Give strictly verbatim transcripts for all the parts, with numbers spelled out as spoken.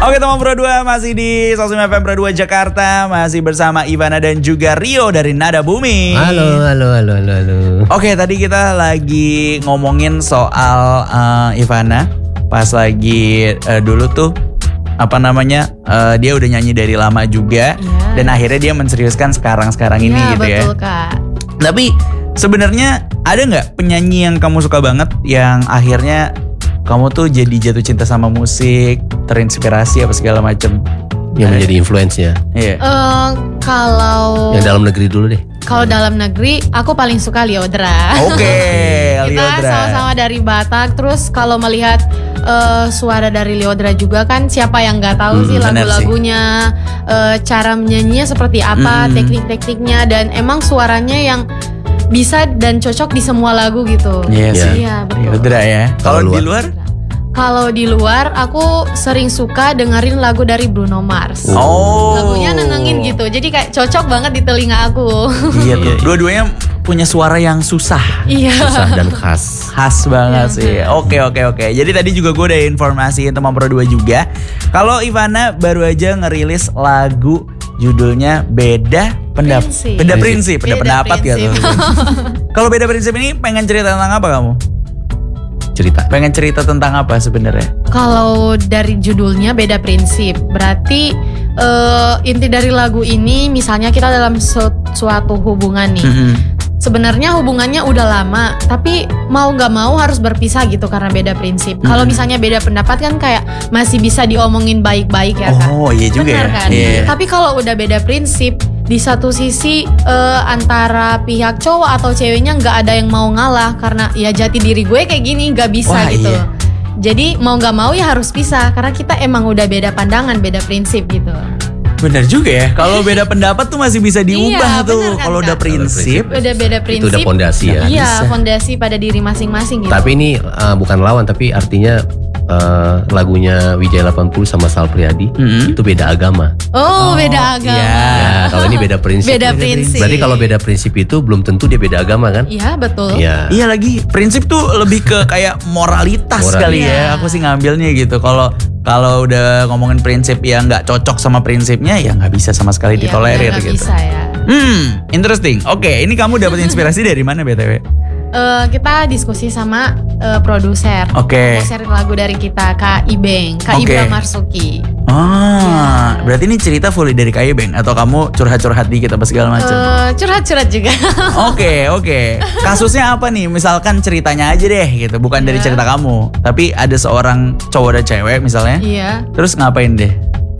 Oke teman Pro dua masih di Sosum F M Pro dua Jakarta. Masih bersama Ivana dan juga Rio dari Nada Bumi. Halo, halo, halo, halo, halo. Oke tadi kita lagi ngomongin soal uh, Ivana. Pas lagi uh, dulu tuh apa namanya uh, dia udah nyanyi dari lama juga. Ya. Dan akhirnya dia menseriuskan sekarang-sekarang ini ya, gitu ya. Betul Kak. Tapi sebenarnya ada gak penyanyi yang kamu suka banget yang akhirnya kamu tuh jadi jatuh cinta sama musik, terinspirasi apa segala macam? Yang menjadi influence-nya. Iya. Uh, kalau Yang dalam negeri dulu deh. Kalau dalam negeri, aku paling suka Lyodra. Oke, Kita Lyodra. sama-sama dari Batak. Terus kalau melihat uh, suara dari Lyodra juga kan, siapa yang nggak tahu Hmm, sih benar lagu-lagunya, uh, cara menyanyinya seperti apa, Hmm. teknik-tekniknya, dan emang suaranya yang bisa dan cocok di semua lagu gitu. Iya sih. Iya betul. Lyodra ya. Kalau Kalau di luar? luar? Kalau di luar, aku sering suka dengerin lagu dari Bruno Mars. Oh. Lagunya nenangin gitu, jadi kayak cocok banget di telinga aku. Iya tuh. Dua-duanya punya suara yang susah. Iya. Susah dan khas. Khas banget Iya, sih. Oke oke oke. Jadi tadi juga gue udah informasiin teman Pro dua juga. Kalau Ivana baru aja ngerilis lagu judulnya Beda Pendapat. Prinsip. Beda prinsip, beda, Beda pendapat prinsip. gitu. Kalau Beda Prinsip ini pengen cerita tentang apa kamu? Cerita. Pengen cerita tentang apa sebenarnya? Kalau dari judulnya Beda Prinsip, berarti uh, inti dari lagu ini misalnya kita dalam su- suatu hubungan nih. Mm-hmm. Sebenarnya hubungannya udah lama, tapi mau gak mau harus berpisah gitu karena beda prinsip. Mm-hmm. Kalau misalnya beda pendapat kan kayak masih bisa diomongin baik-baik ya Kak. Oh iya juga Benar ya. kan? Iya. Tapi kalau udah beda prinsip, di satu sisi eh, antara pihak cowok atau ceweknya nggak ada yang mau ngalah karena ya jati diri gue kayak gini nggak bisa Wah, gitu. iya. Jadi mau nggak mau ya harus pisah karena kita emang udah beda pandangan, beda prinsip gitu. Bener juga ya. Kalau beda pendapat tuh masih bisa diubah Iya, tuh. bener kan, Kalau udah Kak? prinsip. Udah beda prinsip. Itu udah fondasi ya. Iya, bisa. fondasi pada diri masing-masing gitu. Tapi ini uh, bukan lawan, tapi artinya uh, lagunya Wijaya delapan puluh sama Sal Priadi Mm-hmm. itu beda agama. Oh, beda agama. iya. Ya, kalau ini beda prinsip. Beda prinsip. Berarti kalau beda prinsip itu belum tentu dia beda agama kan? Iya, betul. Iya. Iya lagi, prinsip tuh lebih ke kayak moralitas Moral. kali ya. Iya. Aku sih ngambilnya gitu. Kalau kalau udah ngomongin prinsip yang nggak cocok sama prinsipnya ya nggak bisa sama sekali Iya, ditolerir benar, nggak gitu. bisa ya. Hmm, interesting. Oke, ini kamu dapat inspirasi dari mana B T W? Eh, kita diskusi sama eh, produser. Oke. Produser lagu dari kita Kak Ibeng, Kak Oke. Ibra Marsuki. Ah, Iya. berarti ini cerita fully dari Kak Ibeng atau kamu curhat-curhat dikit apa segala macam? Eh, curhat-curhat juga. Oke, oke. Kasusnya apa nih? Misalkan ceritanya aja deh gitu, bukan dari Iya. cerita kamu, tapi ada seorang cowok dan cewek misalnya. Iya. Terus ngapain deh?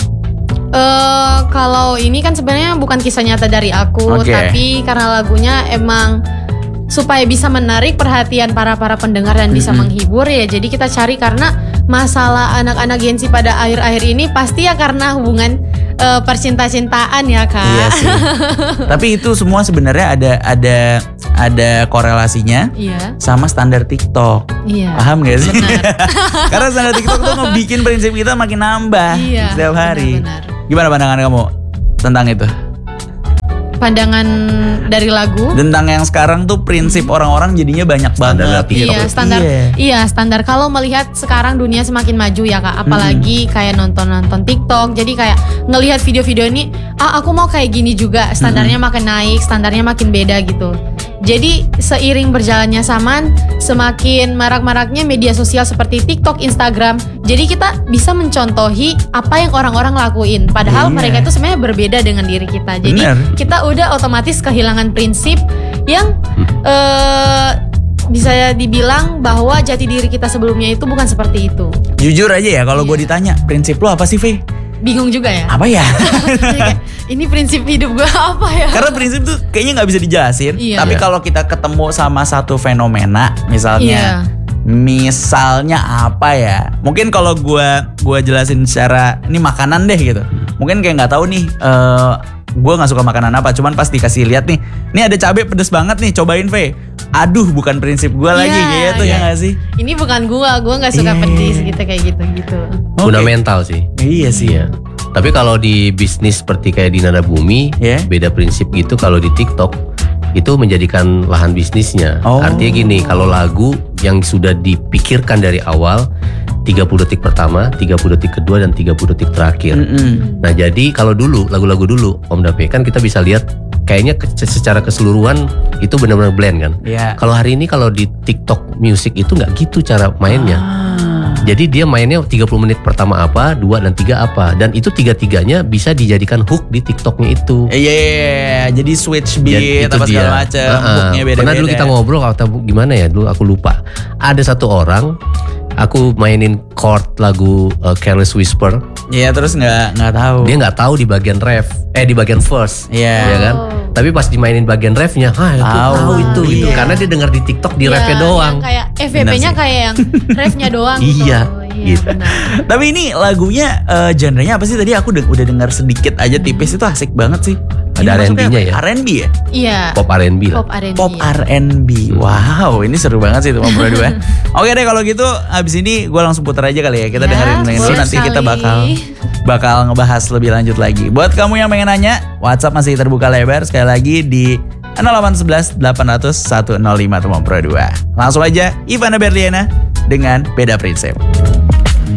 Eh, kalau ini kan sebenarnya bukan kisah nyata dari aku, Oke. tapi karena lagunya emang supaya bisa menarik perhatian para para pendengar dan bisa Mm-mm. menghibur ya. Jadi kita cari karena masalah anak-anak Gen Z pada akhir-akhir ini pasti ya karena hubungan eh, percinta-cintaan ya Kak. Iya sih. Tapi itu semua sebenarnya ada ada ada korelasinya Iya. sama standar TikTok. Iya. Paham gak sih? Benar. Karena standar TikTok tuh ngebikin prinsip kita makin nambah Iya, setiap hari. benar-benar. Gimana pandangan kamu tentang itu? Pandangan dari lagu. Tentang yang sekarang tuh prinsip orang-orang jadinya banyak Standar banget. TikTok. Iya standar, Iya. iya standar. Kalau melihat sekarang dunia semakin maju ya Kak, apalagi kayak nonton-nonton TikTok. Jadi kayak ngelihat video-video ini, ah aku mau kayak gini juga. Standarnya makin naik, standarnya makin beda gitu. Jadi seiring berjalannya zaman, semakin marak-maraknya media sosial seperti TikTok, Instagram. Jadi kita bisa mencontohi apa yang orang-orang lakuin. Padahal Iya. mereka itu sebenarnya berbeda dengan diri kita. Jadi Bener. kita udah otomatis kehilangan prinsip yang eh, bisa dibilang bahwa jati diri kita sebelumnya itu bukan seperti itu. Jujur aja ya, kalau gue Iya. ditanya prinsip lo apa sih, Ve? Bingung juga ya. Apa ya? Jadi kayak, ini prinsip hidup gue apa ya? Karena prinsip tuh kayaknya nggak bisa dijelasin. Iya. Tapi kalau kita ketemu sama satu fenomena, Iya. misalnya, misalnya apa ya? Mungkin kalau gue gua jelasin secara ini makanan deh gitu. Mungkin kayak nggak tahu nih. eh gue nggak suka makanan apa. Cuman pas dikasih lihat nih, ini ada cabai pedes banget nih. Cobain, Ve. Aduh, bukan prinsip gue lagi Iya, gitu iya. ya nggak sih? Ini bukan gue, gue nggak suka Iya. pedes gitu kayak gitu-gitu. Oke. Fundamental sih. Iya sih. Iya. Tapi kalau di bisnis seperti kayak di Nada Bumi, Yeah. beda prinsip gitu. Kalau di TikTok itu menjadikan lahan bisnisnya. Oh. Artinya gini, kalau lagu yang sudah dipikirkan dari awal tiga puluh detik pertama, tiga puluh detik kedua, dan tiga puluh detik terakhir. Mm-mm. Nah jadi kalau dulu lagu-lagu dulu Om Dape kan kita bisa lihat kayaknya ke, secara keseluruhan itu benar-benar blend kan. Iya. Kalau hari ini kalau di TikTok Music itu nggak gitu cara mainnya. Ah. Jadi dia mainnya tiga puluh menit pertama apa, dua dan tiga apa, dan itu tiga-tiganya bisa dijadikan hook di TikToknya itu. Iya, yeah, yeah, yeah. Jadi switch beat Jadi itu apa segala dia. macam, Uh-uh. hooknya beda-beda. Pernah dulu kita ngobrol atau gimana ya, dulu aku lupa. Ada satu orang, aku mainin chord lagu uh, Careless Whisper. Iya, terus nggak nggak tahu. Dia nggak tahu di bagian ref, eh di bagian verse, Iya. ya kan? Oh. Tapi pas dimainin bagian refnya, ah itu Tahu. tahu itu, gitu. Iya. Karena dia dengar di TikTok di Iya, refnya doang. yang kayak F V Benar P-nya sih. kayak yang refnya doang. Iya, gitu. Iya, gitu. benar. Tapi ini lagunya eh, genrenya apa sih? Tadi aku udah, udah dengar sedikit aja tipis, itu asik banget sih. Ada Ini masuknya R and B-nya apa? ya? R and B ya? Iya. Pop R and B lah. Pop R and B. Pop R and B. Wow, ini seru banget sih itu ngobrol dua. Oke deh kalau gitu abis ini gue langsung putar aja kali ya. Kita Ya, dengerin dengerin dulu boleh nanti kita sekali. bakal bakal ngebahas lebih lanjut lagi. Buat kamu yang pengen nanya, WhatsApp masih terbuka lebar sekali lagi di nol delapan satu satu delapan nol nol satu nol lima teman Pro dua. Langsung aja Ivana Berliana dengan Beda Prinsip.